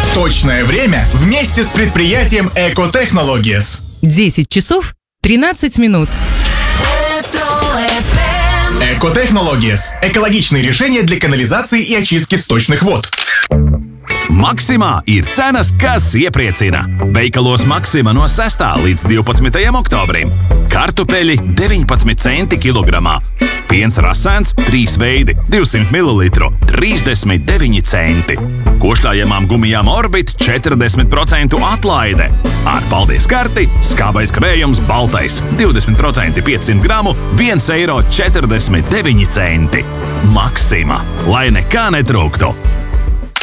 Точное время вместе с предприятием Экотехнологиес. 10 часов 13 минут. Экотехнологиес. Экологичные решения для канализации и очистки сточных вод. Maksimā ir cenas, kas iepriecina. Veikalos Maksima no 6. līdz 12. oktobrim. Kartupeļi 19 centi kilogramā. Piens rasēns 3 veidi 200 ml 39 centi. Košļājamām gumijām Orbit 40% atlaide. Ar paldies karti skābais krējums baltais 20% 500 gramu 1,49 eiro. Maksima, lai nekā netrūktu.